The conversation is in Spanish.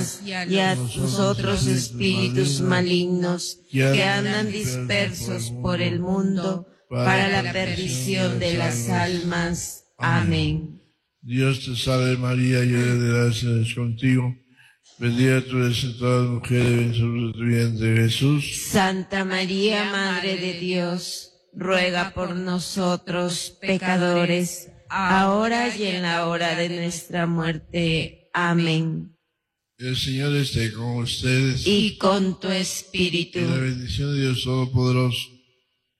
y a los otros espíritus malignos que andan dispersos por el mundo para la perdición de las almas. Amén. Dios te salve María, llena de gracia, es contigo. Bendita tú eres entre todas las mujeres, bendito es tu vientre Jesús. Santa María, Madre de Dios, ruega por nosotros pecadores, ahora y en la hora de nuestra muerte. Amén. El Señor esté con ustedes. Y con tu espíritu. Y la bendición de Dios Todopoderoso,